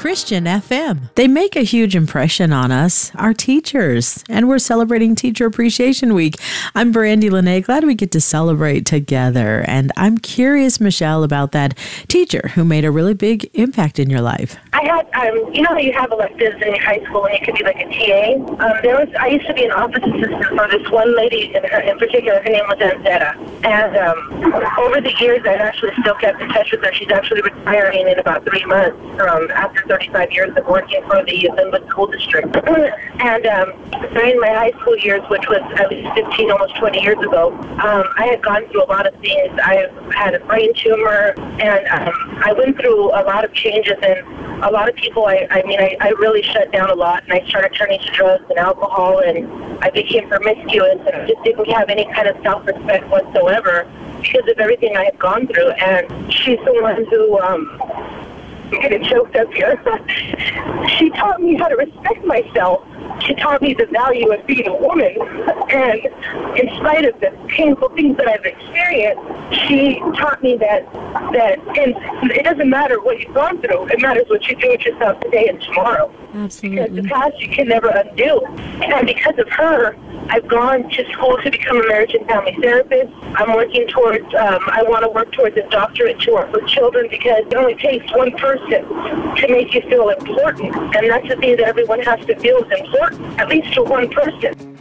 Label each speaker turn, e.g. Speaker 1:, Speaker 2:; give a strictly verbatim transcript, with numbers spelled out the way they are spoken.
Speaker 1: Christian F M. They make a huge impression on us, our teachers, and we're celebrating Teacher Appreciation Week. I'm Brandy Lene. Glad we get to celebrate together. And I'm curious, Michelle, about that teacher who made a really big impact in your life.
Speaker 2: I had, um, you know how you have electives in high school and you could be like a T A? Um, there was, I used to be an office assistant for this one lady in, her, in particular. Her name was Anzetta. And um, over the years, I've actually still kept in touch with her. She's actually retiring in about three months um, after thirty-five years of working for the Linwood School District. And um, during my high school years, which was at least fifteen, almost twenty years ago, um, I had gone through a lot of things. I had a brain tumor, and um, I went through a lot of changes, and a lot of people, I, I mean, I, I really shut down a lot, and I started turning to drugs and alcohol, and I became promiscuous, and I just didn't have any kind of self-respect whatsoever because of everything I had gone through. And she's the one who, um, I'm getting choked up here. She taught me how to respect myself. She taught me the value of being a woman. And in spite of the painful things that I've experienced, she taught me that that and it doesn't matter what you've gone through. It matters what you do with yourself today and tomorrow.
Speaker 1: Absolutely.
Speaker 2: Because the past you can never undo. And because of her, I've gone to school to become a marriage and family therapist. I'm working towards, um, I want to work towards a doctorate to work with children because it only takes one person to make you feel important. And that's the thing that everyone has to feel is important, at least to one person.